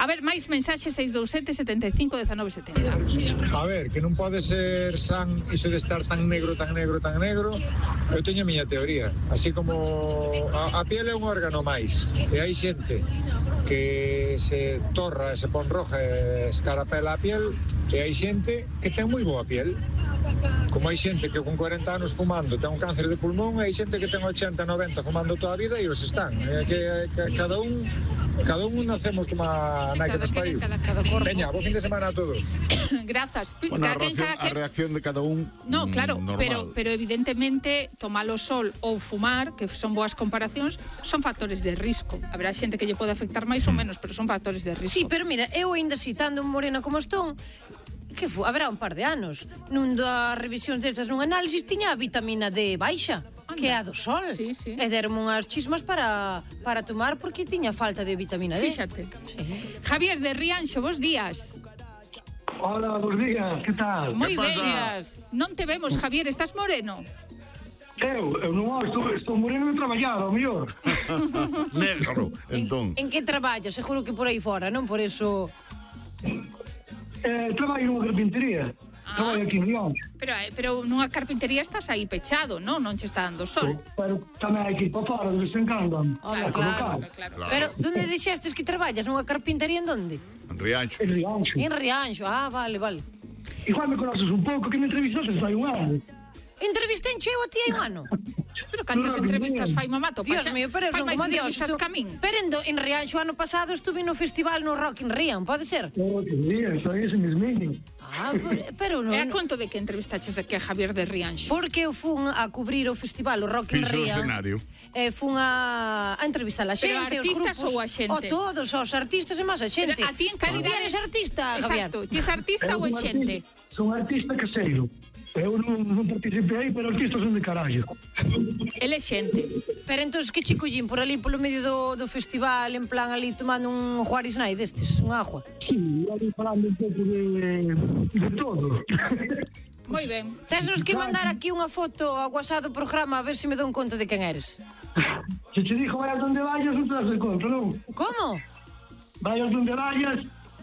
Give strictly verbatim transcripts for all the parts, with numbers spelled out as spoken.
A ver, máis mensaxes seis dous sete, sete cinco, un nove sete cero. A ver, que non pode ser san iso de estar tan negro, tan negro, tan negro. Eu teño a miña teoría. Así como a, a piel é un órgano máis. E hai xente que se torra, se pon roja e escarapela a piel, e hai xente que ten moi boa piel. Como hai xente que con corenta anos fumando ten un cáncer de pulmón, e hai xente que ten ochenta, noventa fumando toda a vida e os están. É que, que cada un cada un nacemos como a nai que nos pariu. Veña, bo fin de semana a todos. Grazas. Bueno, a reacción, a reacción de cada un. No, claro, normal. pero pero evidentemente tomar o sol ou fumar, que son boas comparacións, son factores de risco. Haberá xente que lle pode afectar máis ou menos, pero son factores de risco. Sí, pero mira, eu ainda citando morena como estou, que fu, haberá un par de anos, nun das revisións destas, nun análisis, tiña a vitamina D baixa, que é a do sol. Sí, sí. E deron unhas chismas para, para tomar porque tiña falta de vitamina D. Fíxate. Sí. Javier de Rianxo, bos días. Hola, bos días, que tal? Moi pasa? ben. Non te vemos, Javier, estás moreno. Eu, eu non estou, estou moreno de traballar, ao mellor. Negro, entón. En, en que traballas? Seguro que por aí fora, non? Por eso... Eh, traballo nunha carpintería. Ah. Traballo aquí en León. Pero, eh, pero nunha carpintería estás aí pechado, non? Non che está dando sol. Pero tamén hai que ir para fora, de vez en cando. Home, a claro, colocar. Claro. Claro. Pero, donde dixestes que traballas? Nunha carpintería en donde? En Rianxo. En Rianxo. En Rianxo, ah, vale, vale. Igual me conoces un pouco, que me entrevistaste fai un ano. Entrevistei cheo a ti hai un ano. Pero cantas No, entrevistas bien. fai Mamato? Dios mío, pero fai son máis como Dios. entrevistas que a min. Pero en, do- en Rianxo ano pasado estuve no festival no Rock in Rio, pode ser? Pero que día, soy ese misminho. Ah, pero, pero non. E a conto de que entrevistaches aquí a Javier de Rianxo? Porque eu fun a cubrir o festival o Rock in Fixo o Rio. escenario. E fun a, a entrevistar a Pero xente, os artistas grupos. ou a xente? O todos, os artistas e máis a xente. Pero a ti en calidade- Ti eres artista, Javier. Exacto, ti es artista ou é xente? Son artista caseiro. Eu non, non participei, pero artistas son de carallo. Ele é xente. Pero entón, que che collín por ali polo medio do, do festival, en plan ali tomando un Juárez Night destes, un agua? Sí, ali falando un pouco de, de todo. Moi ben. Tesnos que mandar aquí unha foto ao WhatsApp do programa a ver se me dou conta de quen eres. Se te dijo vayas donde vayas, non te das de conta, non? Como? Vayas donde vayas.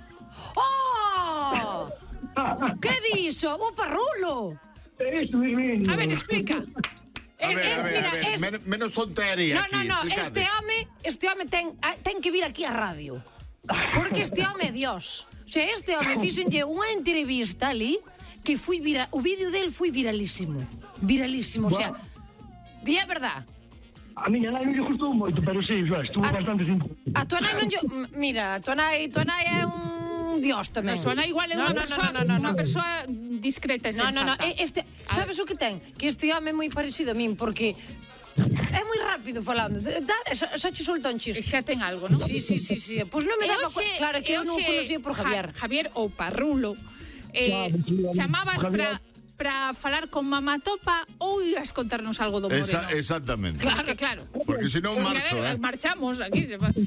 Oh! Que dixo? O parrulo! É isto, misminho. A ver, explica. A ver, Es- a ver, mira, a ver, es- men- menos tontería No, aquí, no, no, explicade. este home, este home ten, a- ten que vir aquí á radio. Porque este home é Dios. O sea, este home fíxenlle unha entrevista ali que foi vira, o vídeo del foi viralísimo. Viralísimo, o sea, di a verdad. A miña nai non lle gustou moito, pero sí, xa, estuvo A- bastante simpático. A tua nai non yo, m- mira, a tua nai, tua nai é un Dios tamén. A súa nai igual é No, unha no, no, persoa, no, no, no. unha persoa discreta e No, sensata. no, no, e- este, sabes o que ten? Que este home é moi parecido a min, porque é moi rápido falando. De- Dale, xa, xa che solta un chiste. Xa ten algo, non? Sí, sí, sí, sí. Pois non me E daba hoxe- cuenta. Claro, que e eu non o hoxe conocía por Javier. Ja- Javier ou Parrulo. Eh, Claro, sí, chamabas Javier. para para falar con Mamatopa ou ibas contarnos algo do Moreno? Esa, exactamente. Claro, que claro. Porque si non Porque, marcho, eh, eh. marchamos aquí. Se fa...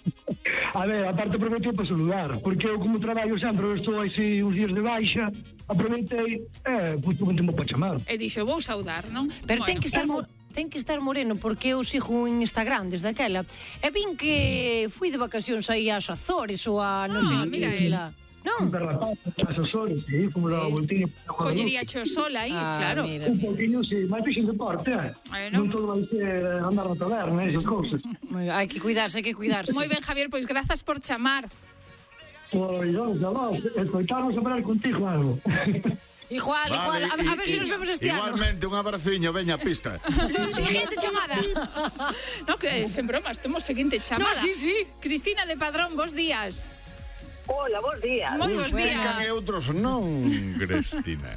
A ver, aparte aproveitei para saludar, porque eu como traballo sempre, eu estou así uns días de baixa, aproveitei, eh, pois pues, un para chamar. E dixo, vou saudar, non? Pero ten Bueno. que estar mo- ten que estar moreno porque eu sigo en Instagram desde aquela. E vin que fui de vacacións aí ás Azores ou a non Ah, sei mira que el. isla. Non? Para la paz, as Azores, sí, como la voltinha. Collería cho sol aí, Ah, claro. mira. Un poquinho, sí, máis fixen deporte, eh. Bueno. Non todo vai ser andar na taberna, esas cousas. Moi- Hai que cuidarse, hai que cuidarse. Moi ben, Javier, pois grazas por chamar. Pois, vamos, vamos, escoitarnos a falar contigo algo. Igual, igual. A, a ver se nos vemos este ano. Igualmente, un abraciño, veña, pista. Siguiente chamada. No, que sen bromas, temos seguinte chamada. No, sí, sí. Cristina de Padrón, bos días. Hola, bons días. Moi bos Explican e días. outros non, Cristina.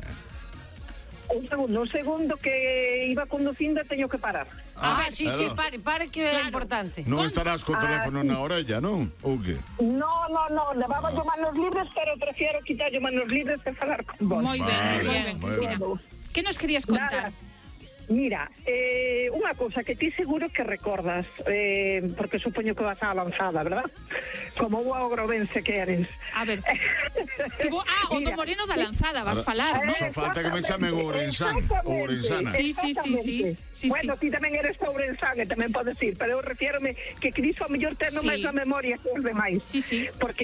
Un segundo, un segundo que iba conducindo e teño que parar. Ah, sí, sí, claro. pare, pare que é importante. Non estarás co teléfono na orella, non? Ou que? No, no, no, levaba yo manos libres, pero prefiero quitar yo manos libres e falar con vos. Moi ben, Vale, moi ben, moi Cristina. Que nos querías contar? Nada. Mira, eh, unha cousa que ti seguro que recordas, eh, porque supoño que vas á lanzada, verdad? Como boa ogrovense que eres. A ver. Que bo... Ah, o do Mira. Moreno da Lanzada, vas falar, non? Só falta que me chamen Ourensan, Ourensana. Sí, sí, sí, sí. Sí, Bueno, sí. ti tamén eres Ourensan e tamén podes ir, pero eu refiérome que Cristo a mellor ten Sí. máis a memoria que os demais. Sí, sí. Porque